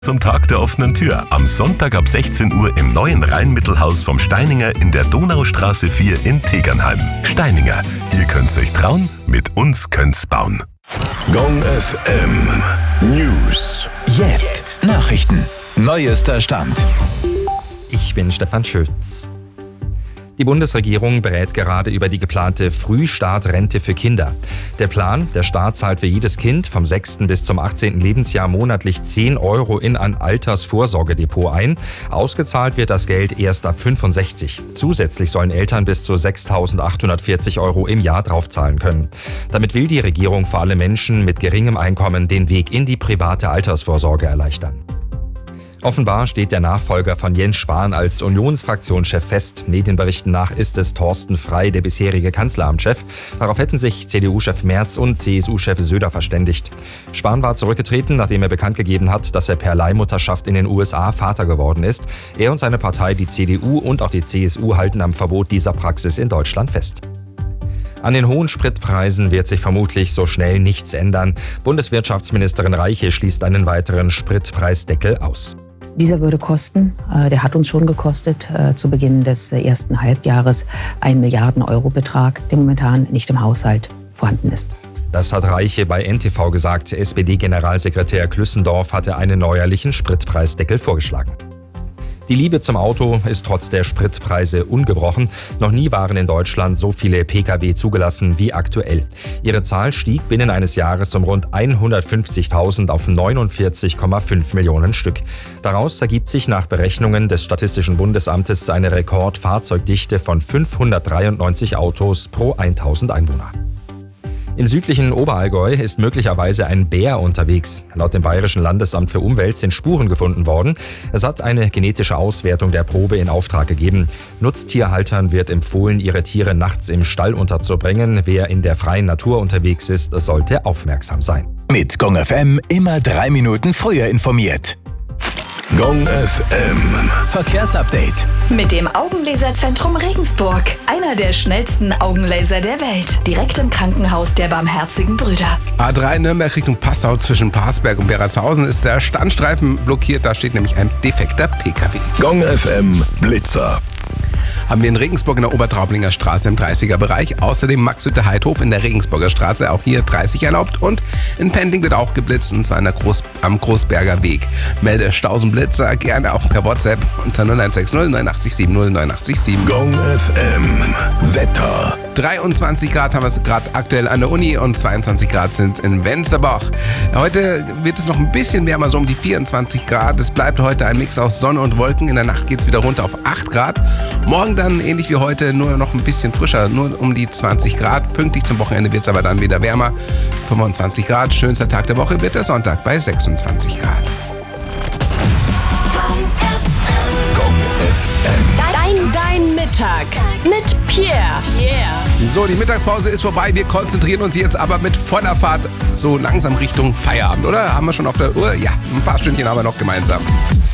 Zum Tag der offenen Tür am Sonntag ab 16 Uhr im neuen Rheinmittelhaus vom Steininger in der Donaustraße 4 in Tegernheim. Steininger, ihr könnt's euch trauen, mit uns könnt's bauen. Gong FM News. Jetzt Nachrichten. Neuester Stand. Ich bin Stefan Schütz. Die Bundesregierung berät gerade über die geplante Frühstartrente für Kinder. Der Plan, der Staat zahlt für jedes Kind vom 6. bis zum 18. Lebensjahr monatlich 10 € in ein Altersvorsorgedepot ein. Ausgezahlt wird das Geld erst ab 65. Zusätzlich sollen Eltern bis zu 6.840 € im Jahr draufzahlen können. Damit will die Regierung vor allem Menschen mit geringem Einkommen den Weg in die private Altersvorsorge erleichtern. Offenbar steht der Nachfolger von Jens Spahn als Unionsfraktionschef fest. Medienberichten nach ist es Thorsten Frey, der bisherige Kanzleramtschef. Darauf hätten sich CDU-Chef Merz und CSU-Chef Söder verständigt. Spahn war zurückgetreten, nachdem er bekannt gegeben hat, dass er per Leihmutterschaft in den USA Vater geworden ist. Er und seine Partei, die CDU und auch die CSU, halten am Verbot dieser Praxis in Deutschland fest. An den hohen Spritpreisen wird sich vermutlich so schnell nichts ändern. Bundeswirtschaftsministerin Reiche schließt einen weiteren Spritpreisdeckel aus. Dieser würde kosten, der hat uns schon gekostet, zu Beginn des ersten Halbjahres 1 Milliarden-Euro-Betrag, der momentan nicht im Haushalt vorhanden ist. Das hat Reiche bei NTV gesagt. SPD-Generalsekretär Klüssendorf hatte einen neuerlichen Spritpreisdeckel vorgeschlagen. Die Liebe zum Auto ist trotz der Spritpreise ungebrochen. Noch nie waren in Deutschland so viele Pkw zugelassen wie aktuell. Ihre Zahl stieg binnen eines Jahres um rund 150.000 auf 49,5 Millionen Stück. Daraus ergibt sich nach Berechnungen des Statistischen Bundesamtes eine Rekordfahrzeugdichte von 593 Autos pro 1.000 Einwohner. Im südlichen Oberallgäu ist möglicherweise ein Bär unterwegs. Laut dem Bayerischen Landesamt für Umwelt sind Spuren gefunden worden. Es hat eine genetische Auswertung der Probe in Auftrag gegeben. Nutztierhaltern wird empfohlen, ihre Tiere nachts im Stall unterzubringen. Wer in der freien Natur unterwegs ist, sollte aufmerksam sein. Mit Gong FM immer 3 Minuten früher informiert. Gong FM Verkehrsupdate. Mit dem Augenlaserzentrum Regensburg. Einer der schnellsten Augenlaser der Welt. Direkt im Krankenhaus der Barmherzigen Brüder. A3 Nürnberg Richtung Passau zwischen Parsberg und Beratshausen ist der Standstreifen blockiert. Da steht nämlich ein defekter PKW. Gong FM Blitzer. Haben wir in Regensburg in der Obertraublinger Straße im 30er-Bereich. Außerdem Maxhütte-Heidhof in der Regensburger Straße, auch hier 30 erlaubt. Und in Pending wird auch geblitzt, und zwar am Großberger Weg. Melde Stausenblitzer gerne auch per WhatsApp unter 0160 8970 0987. Gong FM Wetter. 23 Grad haben wir es gerade aktuell an der Uni und 22 Grad sind es in Wenzerbach. Heute wird es noch ein bisschen wärmer, so um die 24 Grad. Es bleibt heute ein Mix aus Sonne und Wolken. In der Nacht geht es wieder runter auf 8 Grad. Morgen dann ähnlich wie heute, nur noch ein bisschen frischer, nur um die 20 Grad. Pünktlich zum Wochenende wird es aber dann wieder wärmer. 25 Grad, schönster Tag der Woche wird der Sonntag bei 26 Grad. Gong FM. Dein Mittag mit Pierre. So, die Mittagspause ist vorbei. Wir konzentrieren uns jetzt aber mit voller Fahrt so langsam Richtung Feierabend, oder? Haben wir schon auf der Uhr? Ja, ein paar Stündchen haben wir noch gemeinsam.